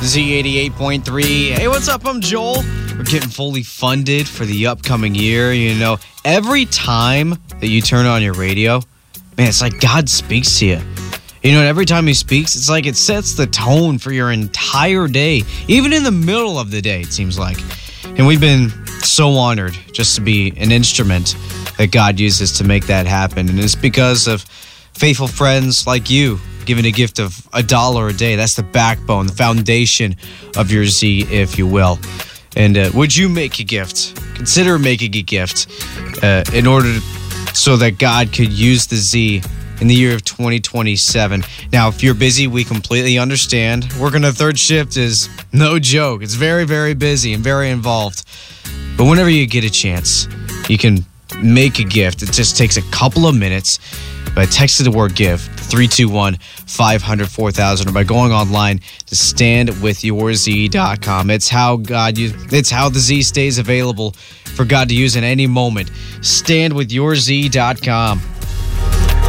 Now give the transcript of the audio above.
Z88.3. Hey, what's up? I'm Joel. We're getting fully funded for the upcoming year. You know, every time that you turn on your radio, man, it's like God speaks to you. You know, and every time he speaks, it's like it sets the tone for your entire day, even in the middle of the day, it seems like. And we've been so honored just to be an instrument that God uses to make that happen. And it's because of faithful friends like you giving a gift of $1 a day. That's the backbone, the foundation of your Z, if you will. And would you make a gift? Consider making a gift in order so that God could use the Z in the year of 2027. Now, if you're busy, we completely understand. Working a third shift is no joke. It's very, very busy and very involved. But whenever you get a chance, you can make a gift. It just takes a couple of minutes by texting the word GIVE, 321-500-4000, or by going online to standwithyourz.com. It's how the Z stays available for God to use in any moment. Standwithyourz.com.